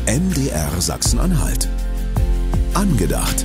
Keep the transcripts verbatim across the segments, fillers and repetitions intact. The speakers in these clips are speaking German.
M D R Sachsen-Anhalt. Angedacht.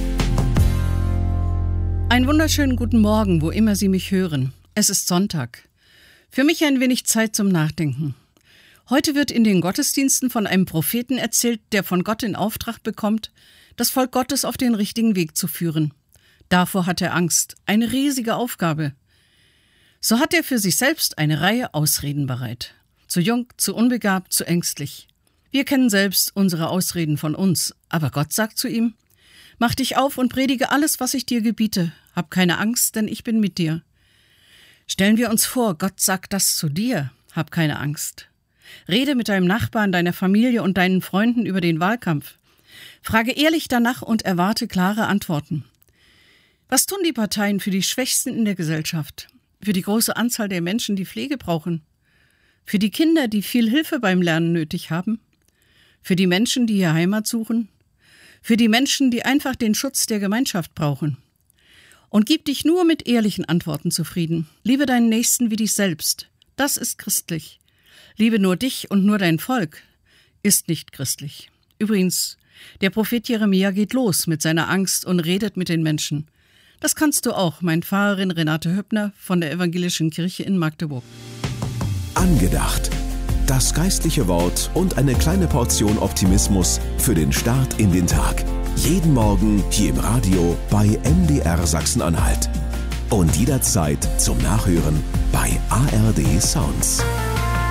Einen wunderschönen guten Morgen, wo immer Sie mich hören. Es ist Sonntag. Für mich ein wenig Zeit zum Nachdenken. Heute wird in den Gottesdiensten von einem Propheten erzählt, der von Gott in Auftrag bekommt, das Volk Gottes auf den richtigen Weg zu führen. Davor hat er Angst, eine riesige Aufgabe. So hat er für sich selbst eine Reihe Ausreden bereit. Zu jung, zu unbegabt, zu ängstlich. Wir kennen selbst unsere Ausreden von uns, aber Gott sagt zu ihm: Mach dich auf und predige alles, was ich dir gebiete. Hab keine Angst, denn ich bin mit dir. Stellen wir uns vor, Gott sagt das zu dir. Hab keine Angst. Rede mit deinem Nachbarn, deiner Familie und deinen Freunden über den Wahlkampf. Frage ehrlich danach und erwarte klare Antworten. Was tun die Parteien für die Schwächsten in der Gesellschaft? Für die große Anzahl der Menschen, die Pflege brauchen? Für die Kinder, die viel Hilfe beim Lernen nötig haben? Für die Menschen, die hier Heimat suchen? Für die Menschen, die einfach den Schutz der Gemeinschaft brauchen? Und gib dich nur mit ehrlichen Antworten zufrieden. Liebe deinen Nächsten wie dich selbst. Das ist christlich. Liebe nur dich und nur dein Volk ist nicht christlich. Übrigens, der Prophet Jeremia geht los mit seiner Angst und redet mit den Menschen. Das kannst du auch, mein Pfarrerin Renate Höppner von der Evangelischen Kirche in Magdeburg. Angedacht. Das geistliche Wort und eine kleine Portion Optimismus für den Start in den Tag. Jeden Morgen hier im Radio bei M D R Sachsen-Anhalt. Und jederzeit zum Nachhören bei A R D Sounds.